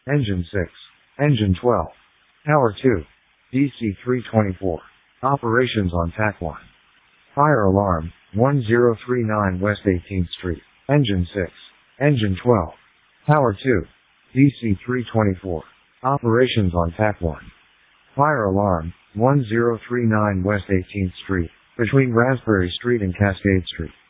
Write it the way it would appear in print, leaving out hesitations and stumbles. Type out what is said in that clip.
Engine 6. Engine 12. Tower 2. DC-324. Operations on TAC 1. Fire alarm, 1039 West 18th Street. Engine 6. Engine 12. Tower 2. DC-324. Operations on TAC 1. Fire alarm, 1039 West 18th Street, between Raspberry Street and Cascade Street.